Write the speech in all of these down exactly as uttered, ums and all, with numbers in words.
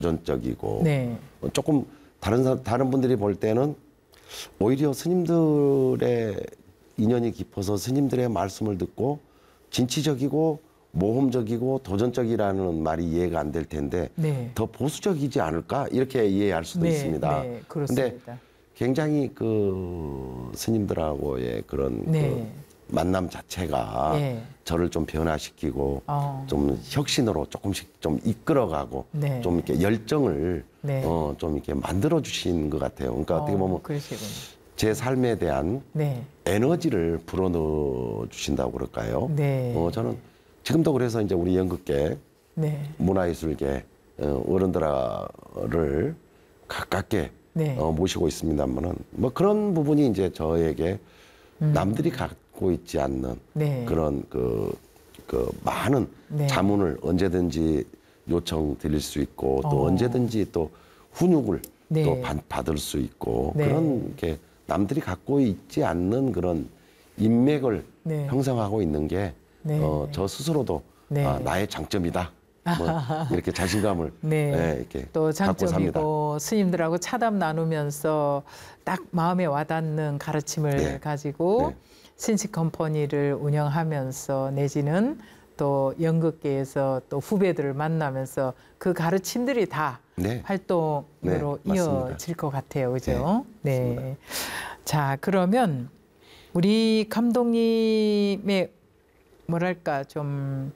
도전적이고 네. 조금 다른 사- 다른 분들이 볼 때는 오히려 스님들의 인연이 깊어서 스님들의 말씀을 듣고 진취적이고 모험적이고 도전적이라는 말이 이해가 안 될 텐데 네. 더 보수적이지 않을까 이렇게 이해할 수도 네, 있습니다. 네, 그렇습니다. 근데 굉장히 그 스님들하고의 그런 네. 그 만남 자체가 네. 저를 좀 변화시키고 어. 좀 혁신으로 조금씩 좀 이끌어가고 네. 좀 이렇게 열정을 네. 어, 좀 이렇게 만들어 주신 것 같아요. 그러니까 어떻게 보면 어, 그러시군요. 제 삶에 대한 네. 에너지를 불어넣어 주신다고 그럴까요? 네. 어, 저는 지금도 그래서 이제 우리 연극계, 네. 문화예술계 어, 어른들을 가깝게 네. 어, 모시고 있습니다만은 뭐 그런 부분이 이제 저에게 음. 남들이 갖고 있지 않는 네. 그런 그, 그 많은 네. 자문을 언제든지 요청 드릴 수 있고 또 어. 언제든지 또 훈육을 네. 또 받, 받을 수 있고 네. 그런 게 남들이 갖고 있지 않는 그런 인맥을 네. 형성하고 있는 게 네. 어, 저 스스로도 네. 아, 나의 장점이다. 뭐 이렇게 자신감을 네. 예, 이렇게 또 갖고 삽니다. 장점이고 스님들하고 차담 나누면서 딱 마음에 와닿는 가르침을 네. 가지고 네. 신식 컴퍼니를 운영하면서 내지는 또 연극계에서 또 후배들을 만나면서 그 가르침들이 다 네. 활동으로 네, 맞습니다. 이어질 것 같아요. 그죠? 네, 네. 맞습니다. 자, 그러면 우리 감독님의 뭐랄까 좀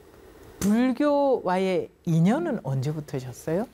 불교와의 인연은 언제부터셨어요?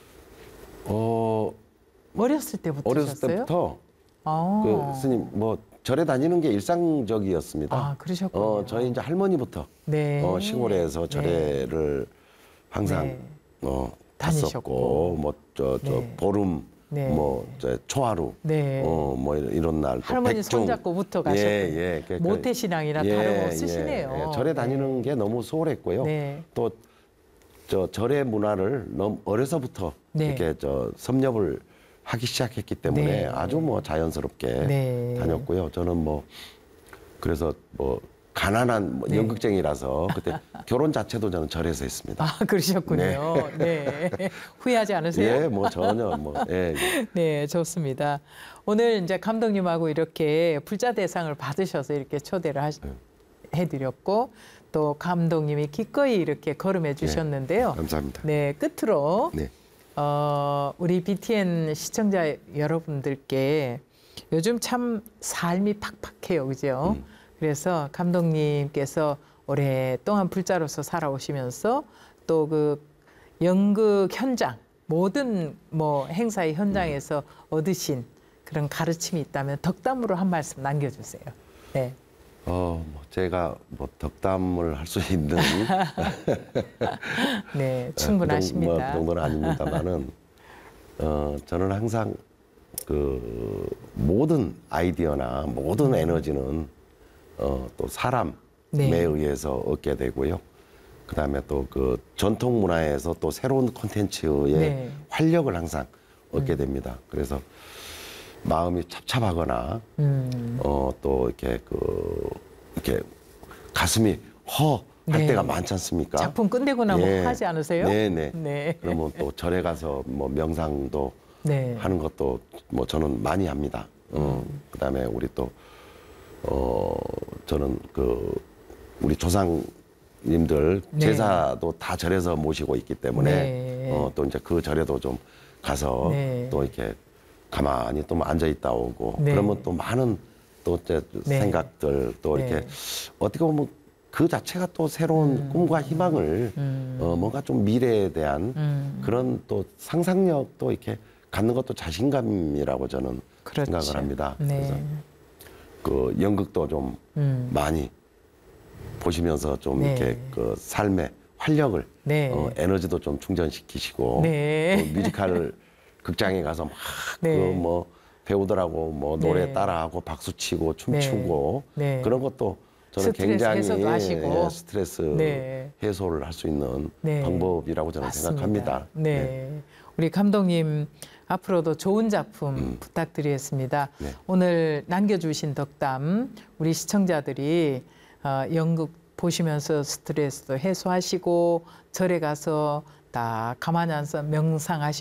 어, 어렸을 때부터 어렸을 셨어요? 때부터 아. 그 스님 뭐 절에 다니는 게 일상적이었습니다. 아, 그러셨군요. 어, 저희 이제 할머니부터 네. 어, 시골에서 절에를 항상 네. 어, 다니셨고. 갔었고 뭐 저 저 네. 보름 네. 뭐 저 초하루 네. 어, 뭐 이런 날 또 할머니 백중. 손잡고부터 가셨군요. 예, 예. 그러니까 모태신앙이라 예, 다름없으시네요. 예, 예. 절에 다니는 네. 게 너무 소홀했고요. 네. 또 저 절의 문화를 너무 어려서부터 네. 이렇게 저 섭렵을 하기 시작했기 때문에 네. 아주 뭐 자연스럽게 네. 다녔고요. 저는 뭐 그래서 뭐 가난한 뭐 네. 연극쟁이라서 그때 결혼 자체도 저는 절에서 했습니다. 아, 그러셨군요. 네. 후회하지 않으세요? 예, 뭐 전혀 뭐 예. 예. 네, 좋습니다. 오늘 이제 감독님하고 이렇게 불자 대상을 받으셔서 이렇게 초대를 하시, 네. 해드렸고 또 감독님이 기꺼이 이렇게 걸음해 주셨는데요. 감사합니다. 네, 끝으로 네. 어, 우리 비티엔 시청자 여러분들께 요즘 참 삶이 팍팍해요, 그죠? 음. 그래서 감독님께서 오랫동안 불자로서 살아오시면서 또 그 연극 현장 모든 뭐 행사의 현장에서 음. 얻으신 그런 가르침이 있다면 덕담으로 한 말씀 남겨주세요. 네. 어, 뭐 제가 뭐 덕담을 할 수 있는 네, 충분하십니다. 그, 뭐, 그 정도는 아닙니다만은 어, 저는 항상 그 모든 아이디어나 모든 에너지는 어, 또 사람에 네. 의해서 얻게 되고요. 그다음에 또 그 전통 문화에서 또 새로운 콘텐츠의 네. 활력을 항상 얻게 됩니다. 그래서 마음이 찹찹하거나 음. 어, 또 이렇게 그 이렇게 가슴이 허 할 네. 때가 많지 않습니까? 작품 끝내고 나면 예. 하지 않으세요? 네네. 네. 그러면 또 절에 가서 뭐 명상도 네. 하는 것도 뭐 저는 많이 합니다. 어, 그다음에 우리 또 어, 저는 그 우리 조상님들 네. 제사도 다 절에서 모시고 있기 때문에 네. 어, 또 이제 그 절에도 좀 가서 네. 또 이렇게 가만히 또 앉아 있다 오고 네. 그러면 또 많은 또 이제 네. 생각들 또 이렇게 네. 어떻게 보면 그 자체가 또 새로운 음. 꿈과 희망을 음. 어, 뭔가 좀 미래에 대한 음. 그런 또 상상력도 이렇게 갖는 것도 자신감이라고 저는 그렇죠. 생각을 합니다. 네. 그래서 그 연극도 좀 음. 많이 보시면서 좀 네. 이렇게 그 삶의 활력을 네. 어, 에너지도 좀 충전시키시고 네. 또 뮤지컬 극장에 가서 막 그 네. 뭐 배우들하고 뭐 노래 네. 따라하고 박수 치고 춤추고 네. 네. 그런 것도 저는 스트레스 굉장히 해소도 하시고. 예, 스트레스 네. 해소를 할 수 있는 네. 방법이라고 저는 맞습니다. 생각합니다. 네. 네. 우리 감독님 앞으로도 좋은 작품 음. 부탁드리겠습니다. 네. 오늘 남겨주신 덕담 우리 시청자들이 어, 연극 보시면서 스트레스도 해소하시고 절에 가서 다 가만히 앉아서 명상하시.